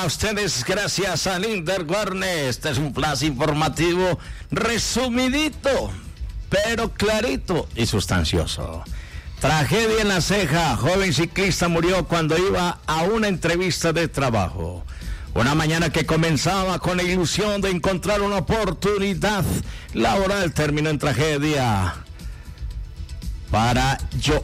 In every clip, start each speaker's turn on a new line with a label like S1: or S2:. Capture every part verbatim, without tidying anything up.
S1: A ustedes gracias a Linder Guarne. Este es un flash informativo resumidito, pero clarito y sustancioso. Tragedia en La Ceja. Joven ciclista murió cuando iba a una entrevista de trabajo. Una mañana que comenzaba con la ilusión de encontrar una oportunidad laboral terminó en tragedia. Para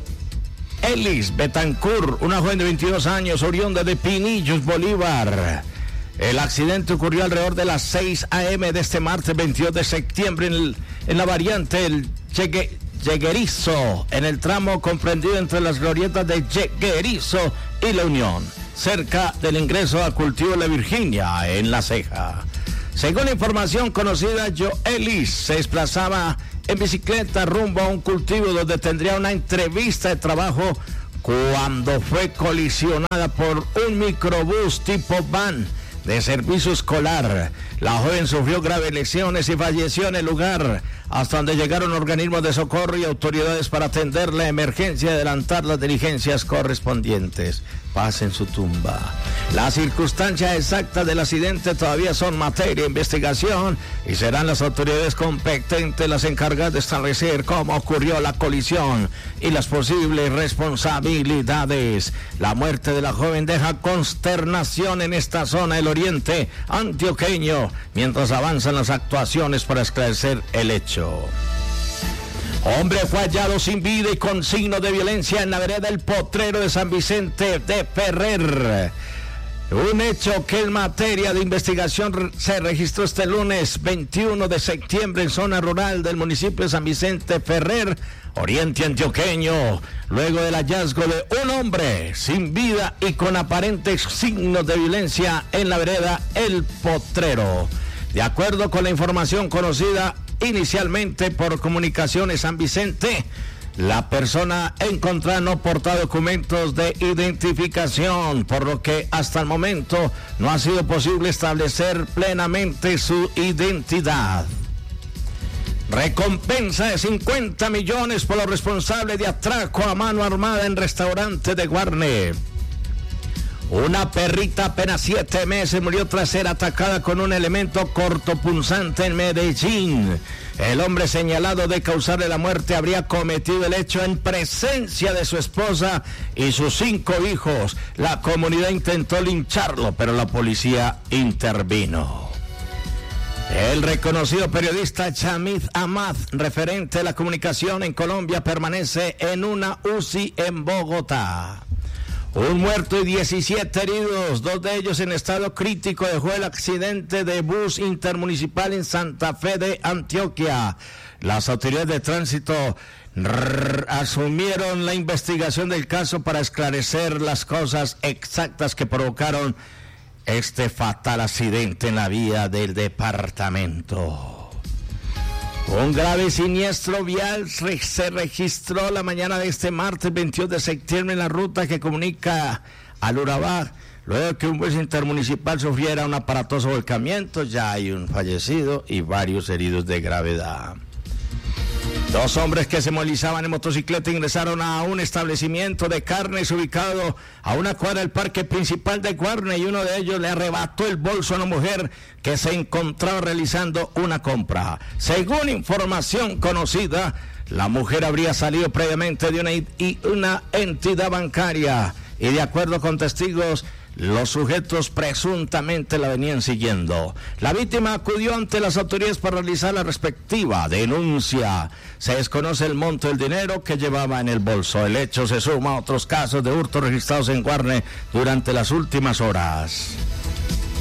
S1: Joelis Betancourt, una joven de veintidós años, oriunda de Pinillos, Bolívar. El accidente ocurrió alrededor de las seis a eme de este martes veintidós de septiembre en, el, en la variante El Yegue, Yeguerizo, en el tramo comprendido entre las glorietas de Yeguerizo y La Unión, cerca del ingreso a cultivo de la Virginia, en La Ceja. Según la información conocida, Joelis se desplazaba en bicicleta rumbo a un cultivo donde tendría una entrevista de trabajo cuando fue colisionada por un microbús tipo van de servicio escolar. La joven sufrió graves lesiones y falleció en el lugar, hasta donde llegaron organismos de socorro y autoridades para atender la emergencia y adelantar las diligencias correspondientes. Paz en su tumba. Las circunstancias exactas del accidente todavía son materia de investigación y serán las autoridades competentes las encargadas de establecer cómo ocurrió la colisión y las posibles responsabilidades. La muerte de la joven deja consternación en esta zona del oriente antioqueño, mientras avanzan las actuaciones para esclarecer el hecho. Hombre fue hallado sin vida y con signos de violencia en la vereda El Potrero de San Vicente de Ferrer. Un hecho que en materia de investigación se registró este lunes veintiuno de septiembre en zona rural del municipio de San Vicente Ferrer, oriente antioqueño, luego del hallazgo de un hombre sin vida y con aparentes signos de violencia en la vereda El Potrero. De acuerdo con la información conocida inicialmente por Comunicaciones San Vicente, la persona encontrada no porta documentos de identificación, por lo que hasta el momento no ha sido posible establecer plenamente su identidad. Recompensa de cincuenta millones por los responsables de atraco a mano armada en restaurante de Guarne. Una perrita apenas siete meses murió tras ser atacada con un elemento cortopunzante en Medellín. El hombre señalado de causarle la muerte habría cometido el hecho en presencia de su esposa y sus cinco hijos. La comunidad intentó lincharlo, pero la policía intervino. El reconocido periodista Chamid Ahmad, referente de la comunicación en Colombia, permanece en una U C I en Bogotá. Un muerto y diecisiete heridos, dos de ellos en estado crítico, dejó el accidente de bus intermunicipal en Santa Fe de Antioquia. Las autoridades de tránsito rrr, asumieron la investigación del caso para esclarecer las causas exactas que provocaron este fatal accidente en la vía del departamento. Un grave siniestro vial se registró la mañana de este martes veintidós de septiembre en la ruta que comunica al Urabá, luego de que un bus intermunicipal sufriera un aparatoso volcamiento. Ya hay un fallecido y varios heridos de gravedad. Dos hombres que se movilizaban en motocicleta ingresaron a un establecimiento de carnes ubicado a una cuadra del parque principal de Guarne, y uno de ellos le arrebató el bolso a una mujer que se encontraba realizando una compra. Según información conocida, la mujer habría salido previamente de una, y una entidad bancaria, y de acuerdo con testigos, los sujetos presuntamente la venían siguiendo. La víctima acudió ante las autoridades para realizar la respectiva denuncia. Se desconoce el monto del dinero que llevaba en el bolso. El hecho se suma a otros casos de hurto registrados en Guarne durante las últimas horas.